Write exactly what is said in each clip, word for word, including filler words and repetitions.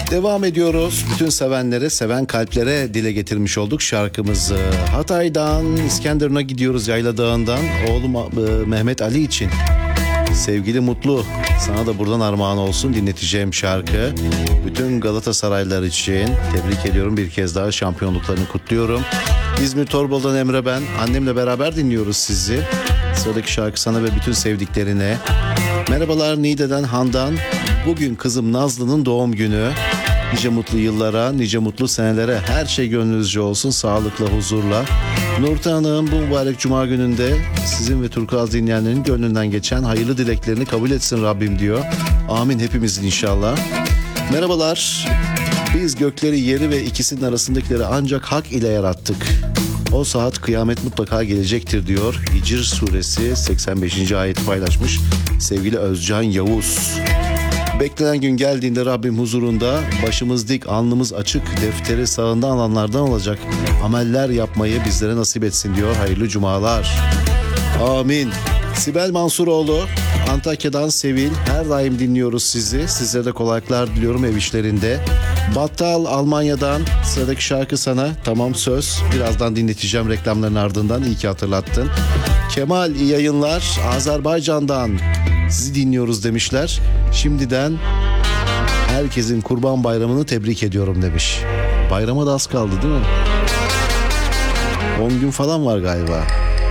Devam ediyoruz. Bütün sevenlere, seven kalplere dile getirmiş olduk şarkımızı. Hatay'dan İskenderun'a gidiyoruz, Yayla Dağı'ndan. Oğlum e, Mehmet Ali için. Sevgili Mutlu, sana da buradan armağan olsun dinleteceğim şarkı. Bütün Galatasaraylılar için tebrik ediyorum, bir kez daha şampiyonluklarını kutluyorum. İzmir Torbalı'dan Emre ben. Annemle beraber dinliyoruz sizi. Sıradaki şarkı sana ve bütün sevdiklerine. Merhabalar Niğde'den Handan. Bugün kızım Nazlı'nın doğum günü. Nice mutlu yıllara, nice mutlu senelere, her şey gönlünüzce olsun, sağlıkla, huzurla. Nurten Hanım bu mübarek cuma gününde sizin ve Turkuaz dinleyenlerin gönlünden geçen hayırlı dileklerini kabul etsin Rabbim diyor. Amin hepimizin inşallah. Merhabalar. Biz gökleri, yeri ve ikisinin arasındakileri ancak hak ile yarattık. O saat kıyamet mutlaka gelecektir diyor. Hicr suresi seksen beşinci ayeti paylaşmış sevgili Özcan Yavuz. Beklenen gün geldiğinde Rabbim huzurunda başımız dik, alnımız açık, defteri sağında alanlardan olacak ameller yapmayı bizlere nasip etsin diyor. Hayırlı cumalar. Amin. Sibel Mansuroğlu, Antakya'dan Sevil, her daim dinliyoruz sizi. Sizlere de kolaylıklar diliyorum ev işlerinde. Battal Almanya'dan sıradaki şarkı sana. Tamam söz. Birazdan dinleteceğim reklamların ardından. İyi ki hatırlattın. Kemal iyi yayınlar. Azerbaycan'dan sizi dinliyoruz demişler. Şimdiden herkesin Kurban Bayramı'nı tebrik ediyorum demiş. Bayrama da az kaldı değil mi? on gün falan var galiba.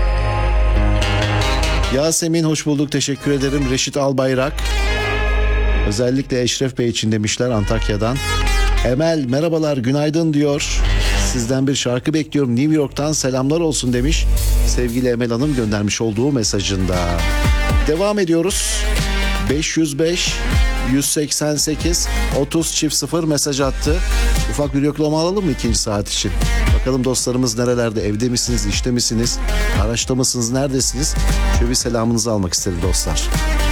Yasemin hoş bulduk, teşekkür ederim. Reşit Albayrak, özellikle Eşref Bey için demişler Antakya'dan. Emel merhabalar günaydın diyor. Sizden bir şarkı bekliyorum, New York'tan selamlar olsun demiş. Sevgili Emel Hanım göndermiş olduğu mesajında. Devam ediyoruz. beş yüz beş yüz seksen sekiz otuz çift sıfır mesaj attı. Ufak bir yoklama alalım mı ikinci saat için? Bakalım dostlarımız nerelerde? Evde misiniz? İşte misiniz? Araçta mısınız? Neredesiniz? Şöyle bir selamınızı almak isterim dostlar.